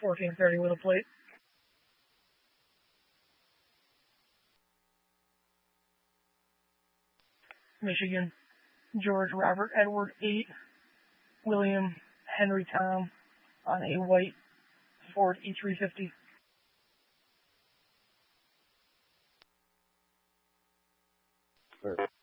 1430 with a plate. Michigan, George Robert Edward 8, William Henry Tom on a white Ford E350. Sure.